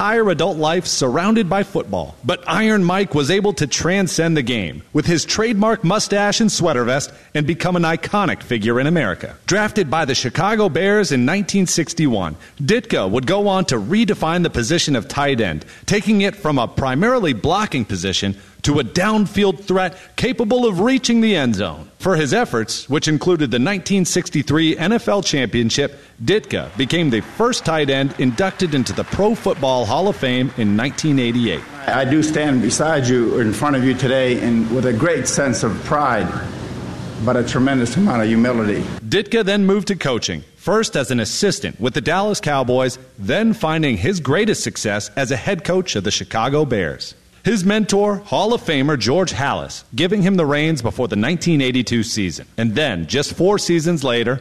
entire adult life surrounded by football. But Iron Mike was able to transcend the game with his trademark mustache and sweater vest and become an iconic figure in America. Drafted by the Chicago Bears in 1961, Ditka would go on to redefine the position of tight end, taking it from a primarily blocking position to a downfield threat capable of reaching the end zone. For his efforts, which included the 1963 NFL Championship, Ditka became the first tight end inducted into the Pro Football Hall of Fame in 1988. I do stand beside you, in front of you today, and with a great sense of pride, but a tremendous amount of humility. Ditka then moved to coaching, first as an assistant with the Dallas Cowboys, then finding his greatest success as a head coach of the Chicago Bears. His mentor, Hall of Famer George Halas, giving him the reins before the 1982 season. And then, just 4 seasons later,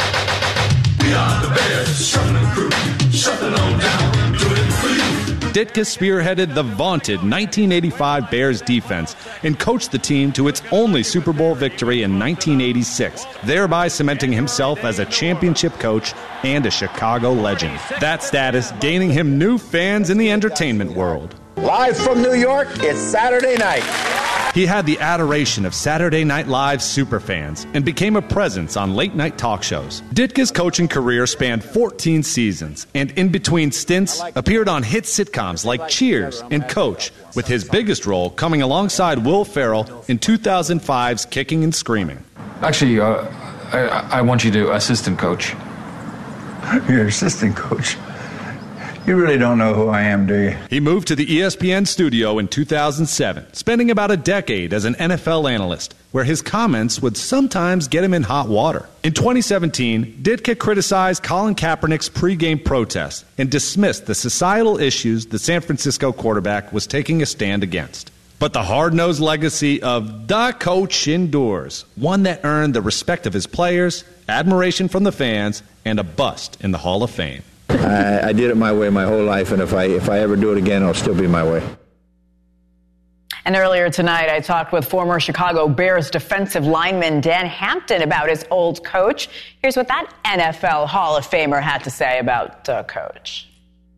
we are the Bears, shuffling crew, shuffling on down, doing it for you. Ditka spearheaded the vaunted 1985 Bears defense and coached the team to its only Super Bowl victory in 1986, thereby cementing himself as a championship coach and a Chicago legend. That status gaining him new fans in the entertainment world. Live from New York, it's Saturday night. He had the adoration of Saturday Night Live's superfans and became a presence on late-night talk shows. Ditka's coaching career spanned 14 seasons, and in between stints, appeared on hit sitcoms like Cheers and Coach, with his biggest role coming alongside Will Ferrell in 2005's Kicking and Screaming. Actually, I want you to assistant coach. You're assistant coach? You really don't know who I am, do you? He moved to the ESPN studio in 2007, spending about a decade as an NFL analyst, where his comments would sometimes get him in hot water. In 2017, Ditka criticized Colin Kaepernick's pregame protest and dismissed the societal issues the San Francisco quarterback was taking a stand against. But the hard-nosed legacy of the coach endures, one that earned the respect of his players, admiration from the fans, and a bust in the Hall of Fame. I did it my way my whole life, and if I ever do it again, it'll still be my way. And earlier tonight, I talked with former Chicago Bears defensive lineman Dan Hampton about his old coach. Here's what that NFL Hall of Famer had to say about Coach.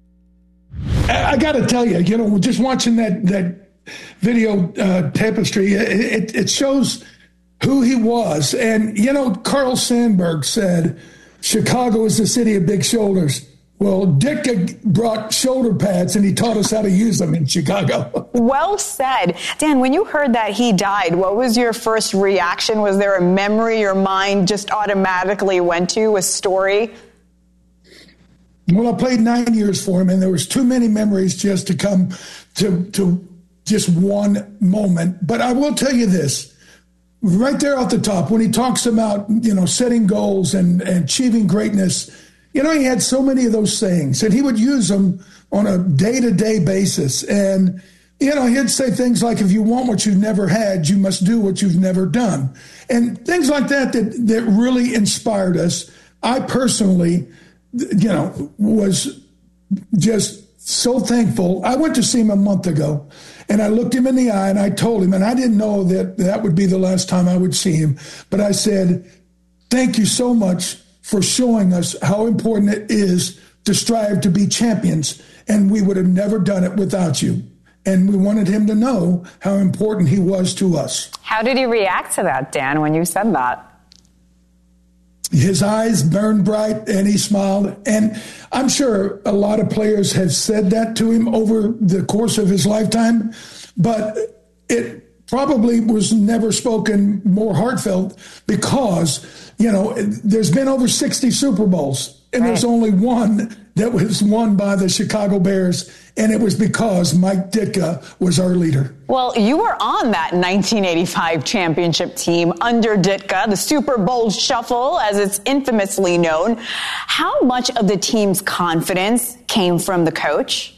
I got to tell you, just watching that video tapestry, it shows who he was. And, Carl Sandburg said, Chicago is the city of big shoulders. Well, Ditka brought shoulder pads, and he taught us how to use them in Chicago. Well said. Dan, when you heard that he died, what was your first reaction? Was there a memory your mind just automatically went to, a story? Well, I played 9 years for him, and there was too many memories just to come to just one moment. But I will tell you this. Right there off the top, when he talks about, setting goals and achieving greatness, he had so many of those sayings, and he would use them on a day-to-day basis. And, he'd say things like, if you want what you've never had, you must do what you've never done. And things like that really inspired us. I personally, was just so thankful. I went to see him a month ago, and I looked him in the eye, and I told him, and I didn't know that would be the last time I would see him, but I said, thank you so much for showing us how important it is to strive to be champions, and we would have never done it without you. And we wanted him to know how important he was to us. How did he react to that, Dan, when you said that? His eyes burned bright, and he smiled. And I'm sure a lot of players have said that to him over the course of his lifetime, but it probably was never spoken more heartfelt because, there's been over 60 Super Bowls, and there's only one that was won by the Chicago Bears, and it was because Mike Ditka was our leader. Well, you were on that 1985 championship team under Ditka, the Super Bowl Shuffle, as it's infamously known. How much of the team's confidence came from the coach?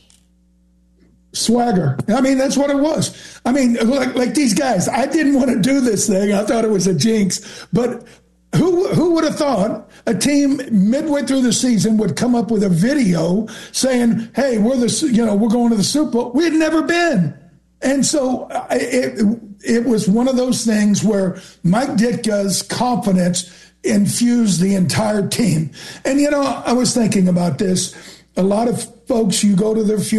Swagger. That's what it was. Like these guys, I didn't want to do this thing. I thought it was a jinx, but who would have thought a team midway through the season would come up with a video saying, hey, we're going to the Super Bowl. We had never been. And so it was one of those things where Mike Ditka's confidence infused the entire team. And, I was thinking about this. A lot of folks, you go to their funeral.